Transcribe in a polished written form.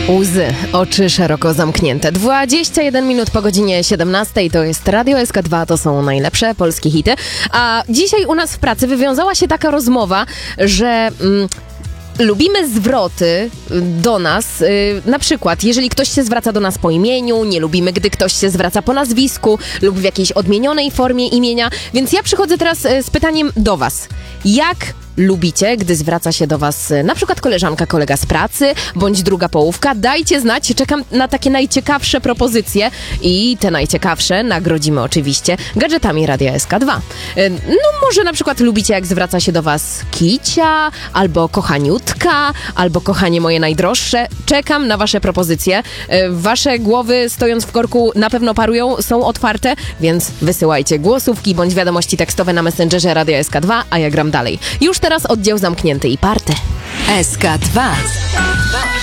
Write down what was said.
Łzy, oczy szeroko zamknięte. 21 minut po godzinie 17 to jest Radio SK2, to są najlepsze polskie hity. A dzisiaj u nas w pracy wywiązała się taka rozmowa, że... lubimy zwroty do nas, na przykład jeżeli ktoś się zwraca do nas po imieniu, nie lubimy, gdy ktoś się zwraca po nazwisku lub w jakiejś odmienionej formie imienia, więc ja przychodzę teraz z pytaniem do was. Jak lubicie, gdy zwraca się do was na przykład koleżanka, kolega z pracy, bądź druga połówka? Dajcie znać, czekam na takie najciekawsze propozycje i te najciekawsze nagrodzimy oczywiście gadżetami Radia SK2. No może na przykład lubicie, jak zwraca się do was kicia, albo kochaniutka, albo kochanie moje najdroższe. Czekam na wasze propozycje. Wasze głowy, stojąc w korku, na pewno parują, są otwarte, więc wysyłajcie głosówki bądź wiadomości tekstowe na Messengerze Radia SK2, a ja gram dalej. Już teraz oddział zamknięty i party. SK2.